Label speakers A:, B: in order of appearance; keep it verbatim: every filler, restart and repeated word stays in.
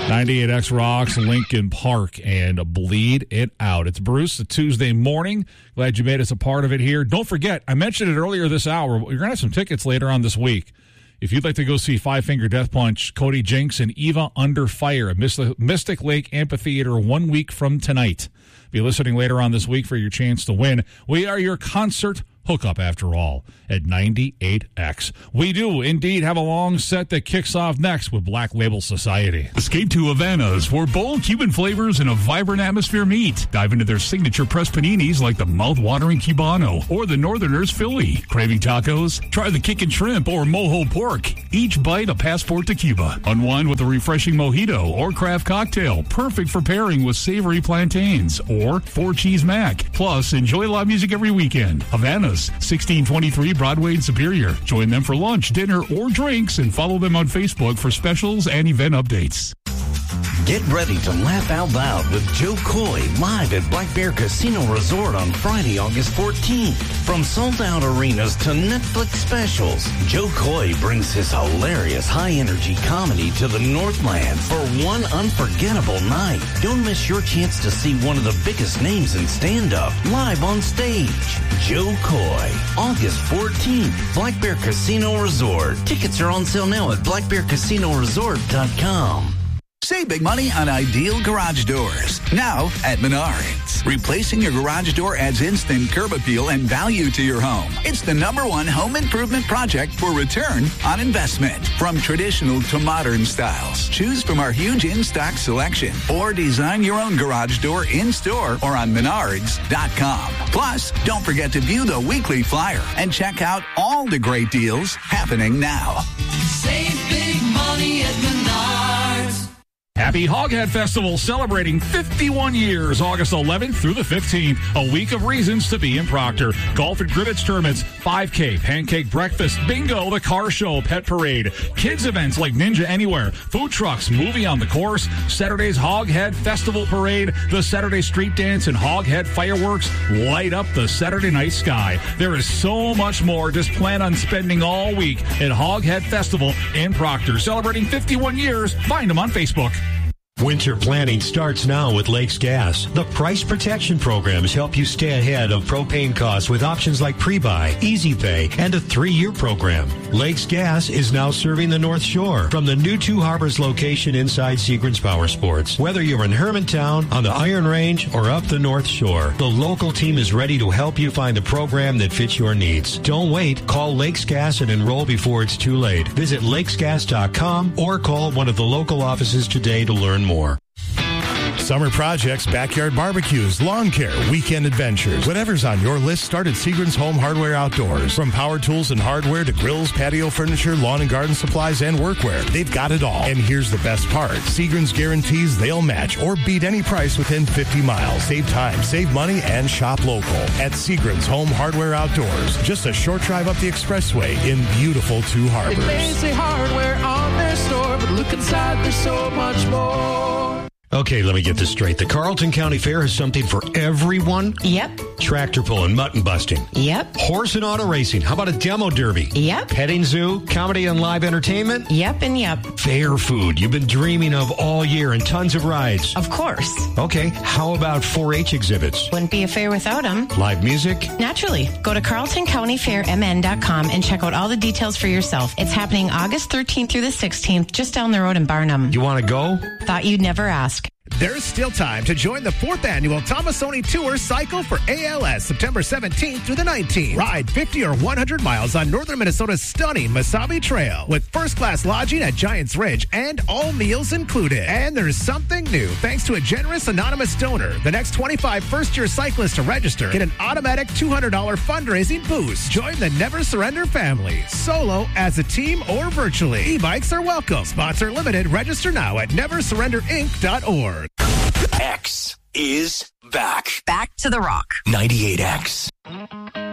A: ninety-eight X rocks Lincoln Park and bleed it out. It's Bruce, a Tuesday morning. Glad you made us a part of it here. Don't forget, I mentioned it earlier this hour. You're going to have some tickets later on this week. If you'd like to go see Five Finger Death Punch, Cody Jinks and Eva Under Fire at Mystic Lake Amphitheater one week from tonight. Be listening later on this week for your chance to win. We are your concert hookup, after all, at ninety-eight X. We do indeed have a long set that kicks off next with Black Label Society.
B: Escape to Havana's for bold Cuban flavors and a vibrant atmosphere meet. Dive into their signature pressed paninis like the mouth-watering Cubano or the Northerners Philly. Craving tacos? Try the Kickin' Shrimp or Mojo Pork. Each bite a passport to Cuba. Unwind with a refreshing mojito or craft cocktail, perfect for pairing with savory plantains or four cheese mac. Plus, enjoy live music every weekend. Havana's, sixteen twenty-three Broadway in Superior. Join them for lunch, dinner, or drinks, and follow them on Facebook for specials and event updates.
C: Get ready to laugh out loud with Joe Coy live at Black Bear Casino Resort on Friday, August fourteenth. From sold-out arenas to Netflix specials, Joe Coy brings his hilarious high-energy comedy to the Northland for one unforgettable night. Don't miss your chance to see one of the biggest names in stand-up live on stage. Joe Coy, August fourteenth, Black Bear Casino Resort. Tickets are on sale now at black bear casino resort dot com.
D: Save big money on Ideal Garage Doors. Now at Menards. Replacing your garage door adds instant curb appeal and value to your home. It's the number one home improvement project for return on investment. From traditional to modern styles, choose from our huge in-stock selection or design your own garage door in-store or on menards dot com. Plus, don't forget to view the weekly flyer and check out all the great deals happening now.
E: Save big money at Menards.
A: Happy Hoghead Festival, celebrating fifty-one years, August eleventh through the fifteenth. A week of reasons to be in Proctor. Golf and cribbage tournaments, five K, pancake breakfast, bingo, the car show, pet parade, kids events like Ninja Anywhere, food trucks, movie on the course, Saturday's Hoghead Festival Parade, the Saturday Street Dance, and Hoghead Fireworks light up the Saturday night sky. There is so much more. Just plan on spending all week at Hoghead Festival in Proctor. Celebrating fifty-one years. Find them on Facebook.
F: Winter planning starts now with Lakes Gas. The price protection programs help you stay ahead of propane costs with options like pre-buy, easy pay, and a three-year program. Lakes Gas is now serving the North Shore from the new Two Harbors location inside Seagram's Power Sports. Whether you're in Hermantown, on the Iron Range, or up the North Shore, the local team is ready to help you find the program that fits your needs. Don't wait. Call Lakes Gas and enroll before it's too late. Visit lakes gas dot com or call one of the local offices today to learn more.
G: Summer projects, backyard barbecues, lawn care, weekend adventures. Whatever's on your list, start at Seagram's Home Hardware Outdoors. From power tools and hardware to grills, patio furniture, lawn and garden supplies, and workwear, they've got it all. And here's the best part. Seagram's guarantees they'll match or beat any price within fifty miles. Save time, save money, and shop local at Seagram's Home Hardware Outdoors. Just a short drive up the expressway in beautiful Two Harbors.
E: It may say hardware on their store, but look inside, there's so much more.
F: Okay, let me get this straight. The Carlton County Fair has something for everyone?
H: Yep.
F: Tractor pulling, mutton busting.
H: Yep.
F: Horse and auto racing. How about a demo derby?
H: Yep.
F: Petting zoo, comedy and live entertainment?
H: Yep and yep.
F: Fair food you've been dreaming of all year and tons of rides.
H: Of course.
F: Okay, how about four H exhibits?
H: Wouldn't be a fair without them.
F: Live music?
H: Naturally. Go to carlton county fair m n dot com and check out all the details for yourself. It's happening August thirteenth through the sixteenth, just down the road in Barnum.
F: You want to go?
H: Thought you'd never ask.
I: There's still time to join the fourth annual Tomasoni Tour Cycle for A L S, September seventeenth through the nineteenth. Ride fifty or one hundred miles on northern Minnesota's stunning Mesabi Trail with first-class lodging at Giants Ridge and all meals included. And there's something new. Thanks to a generous anonymous donor, the next twenty-five first-year cyclists to register get an automatic two hundred dollars fundraising boost. Join the Never Surrender family, solo, as a team, or virtually. E-bikes are welcome. Spots are limited. Register now at never surrender inc dot org.
J: X is back.
K: Back to the rock.
J: ninety-eight X.